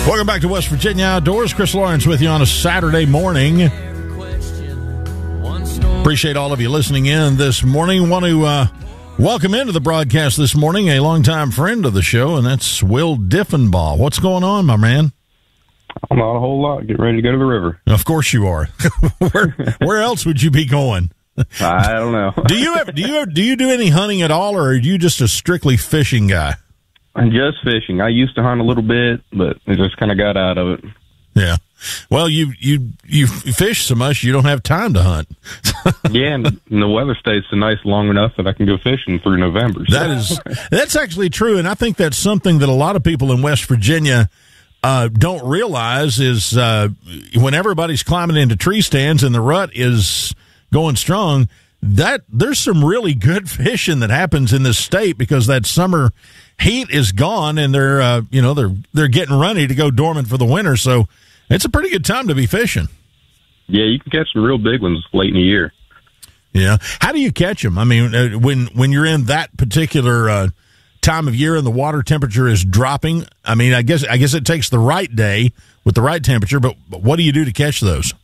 Welcome back to West Virginia Outdoors. Chris Lawrence with you on a Saturday morning. Appreciate all of you listening in this morning. Want to welcome into the broadcast this morning a longtime friend of the show, and that's Will Diffenbaugh. What's going on, my man? Not a whole lot. Getting ready to go to the river. Of course you are. Where else would you be going? I don't know. Do you do any hunting at all, or are you just a strictly fishing guy? I'm just fishing. I used to hunt a little bit, but I just kind of got out of it. Yeah. Well, you fish so much you don't have time to hunt. Yeah, and the weather stays so nice long enough that I can go fishing through November. So. That's actually true, and I think that's something that a lot of people in West Virginia don't realize is when everybody's climbing into tree stands and the rut is going strong, that there's some really good fishing that happens in this state because that summer heat is gone and they're getting ready to go dormant for the winter. So it's a pretty good time to be fishing. Yeah, you can catch some real big ones late in the year. Yeah. How do you catch them? I mean, when you're in that particular time of year and the water temperature is dropping, I mean, I guess it takes the right day with the right temperature, but what do you do to catch those?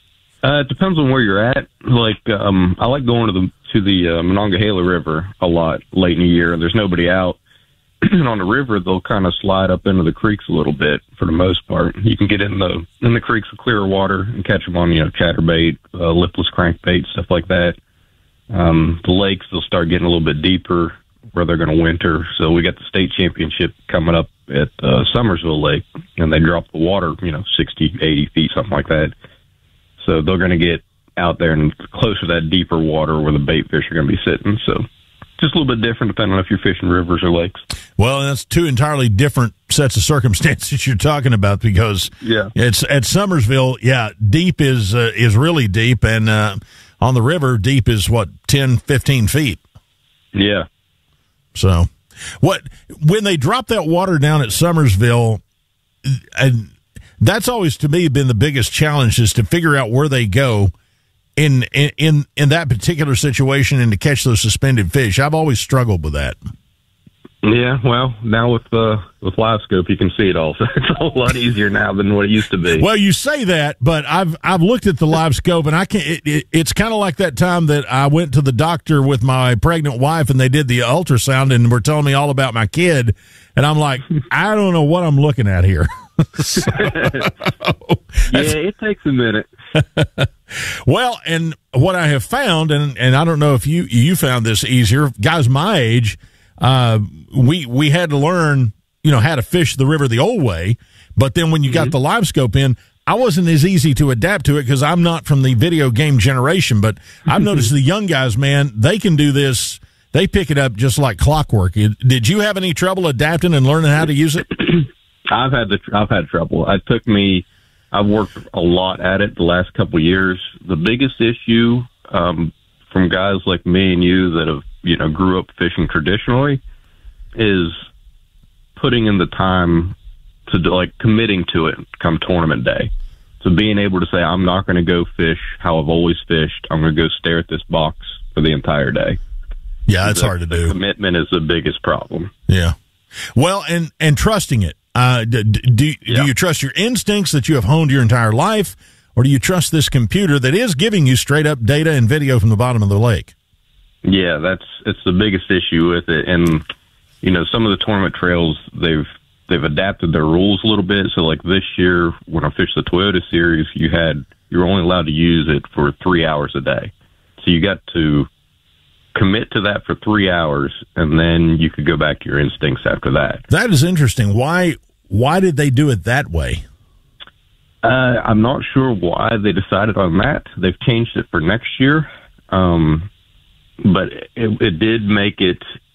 It depends on where you're at. Like, I like going to the Monongahela River a lot late in the year. There's nobody out. On the river, they'll kind of slide up into the creeks a little bit for the most part. You can get in the creeks with clearer water and catch them on, chatterbait, lipless crankbait, stuff like that. The lakes, they'll start getting a little bit deeper where they're going to winter. So we got the state championship coming up at Summersville Lake, and they drop the water, 60, 80 feet, something like that. So they're going to get out there and closer to that deeper water where the bait fish are going to be sitting. So just a little bit different depending on if you're fishing rivers or lakes. Well, that's two entirely different sets of circumstances you're talking about because it's at Summersville. Yeah, deep is really deep, and on the river, deep is 10, 15 feet. Yeah. So, when they drop that water down at Summersville, and that's always to me been the biggest challenge is to figure out where they go in that particular situation and to catch those suspended fish. I've always struggled with that. Yeah, well, now with Live Scope, you can see it all. So it's a whole lot easier now than what it used to be. Well, you say that, but I've looked at the Live Scope, and I can't. It's kind of like that time that I went to the doctor with my pregnant wife, and they did the ultrasound, and were telling me all about my kid, and I'm like, I don't know what I'm looking at here. Yeah, it takes a minute. Well, and what I have found, and I don't know if you found this easier, guys my age. We had to learn, how to fish the river the old way. But then when you got the Live Scope in, I wasn't as easy to adapt to it because I'm not from the video game generation. But I've noticed the young guys, man, they can do this. They pick it up just like clockwork. Did you have any trouble adapting and learning how to use it? I've had trouble. I've worked a lot at it the last couple of years. The biggest issue, from guys like me and you that have, grew up fishing traditionally is putting in the time to committing to it come tournament day. So being able to say, I'm not going to go fish how I've always fished. I'm going to go stare at this box for the entire day. Yeah, it's hard to do. Commitment is the biggest problem. Yeah. Well, and trusting it. Do you trust your instincts that you have honed your entire life, or do you trust this computer that is giving you straight up data and video from the bottom of the lake? Yeah, it's the biggest issue with it. And, some of the tournament trails, they've adapted their rules a little bit. So like this year, when I fished the Toyota Series, you were only allowed to use it for 3 hours a day. So you got to commit to that for 3 hours, and then you could go back to your instincts after that. That is interesting. Why did they do it that way? I'm not sure why they decided on that. They've changed it for next year. But it did make it